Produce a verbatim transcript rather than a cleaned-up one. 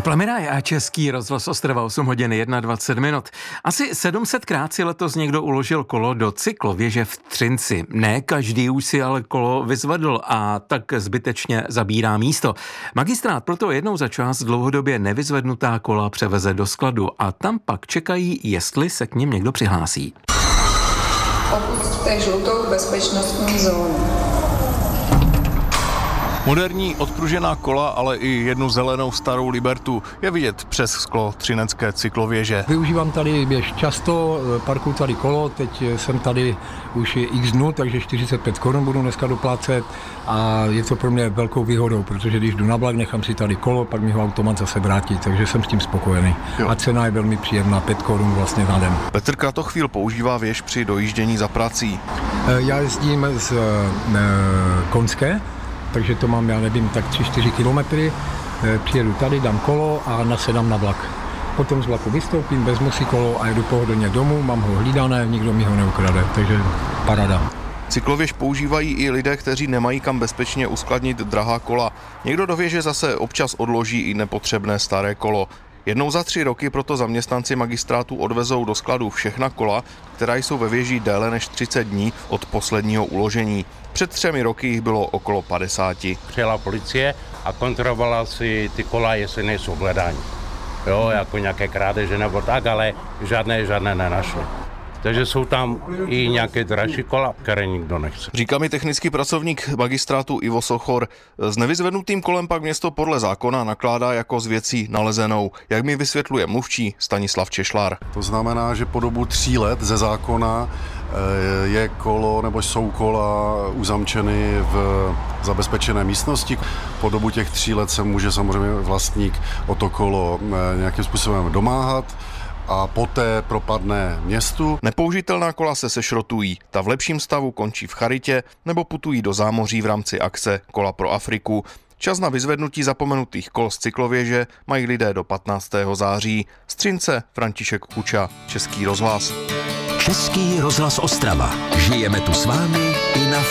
Plaminaj a Český rozhlas Ostrava, osm hodin dvacet jedna minut. Asi sedm set krát si letos někdo uložil kolo do cyklověže v Třinci. Ne každý už si ale kolo vyzvedl a tak zbytečně zabírá místo. Magistrát proto jednou za čas dlouhodobě nevyzvednutá kola převeze do skladu a tam pak čekají, jestli se k nim někdo přihlásí. Opusťte žlutou bezpečnostní zónu. Moderní odpružená kola, ale i jednu zelenou starou Libertu je vidět přes sklo třinecké cyklověže. Využívám tady běž často, parkuju tady kolo, teď jsem tady už x dnů, takže čtyřicet pět korun budu dneska doplácet a je to pro mě velkou výhodou, protože když jdu na vlak, nechám si tady kolo, pak mi ho automat zase vrátí, takže jsem s tím spokojený. Jo. A cena je velmi příjemná, pět korun vlastně na den. Petr Kratochvíl používá věž při dojíždění za prací. Já jezdím z Konské, takže to mám, já nevím, tak tři čtyři kilometry, přijedu tady, dám kolo a nasedám na vlak. Potom z vlaku vystoupím, vezmu si kolo a jedu pohodlně domů, mám ho hlídané, nikdo mi ho neukrade, takže paráda. Cyklověž používají i lidé, kteří nemají kam bezpečně uskladnit drahá kola. Někdo do věže zase občas odloží i nepotřebné staré kolo. Jednou za tři roky proto zaměstnanci magistrátu odvezou do skladu všechna kola, která jsou ve věži déle než třicet dní od posledního uložení. Před třemi roky jich bylo okolo padesáti. Přijela policie a kontrolovala si ty kola, jestli nejsou v hledání. Jo, jako nějaké krádeže nebo tak, ale žádné, žádné nenašli. Takže jsou tam i nějaké dražší kola, které nikdo nechce. Říká mi technický pracovník magistrátu Ivo Sochor. S nevyzvednutým kolem pak město podle zákona nakládá jako s věcí nalezenou. Jak mi vysvětluje mluvčí Stanislav Češlár. To znamená, že po dobu tří let ze zákona je kolo nebo jsou kola uzamčeny v zabezpečené místnosti. Po dobu těch tří let se může samozřejmě vlastník o to kolo nějakým způsobem domáhat a poté propadne městu. Nepoužitelná kola se sešrotují. Ta v lepším stavu končí v charitě nebo putují do zámoří v rámci akce Kola pro Afriku. Čas na vyzvednutí zapomenutých kol z cyklověže mají lidé do patnáctého září. Z Třince František Kuča, Český rozhlas. Český rozhlas Ostrava. Žijeme tu s vámi i na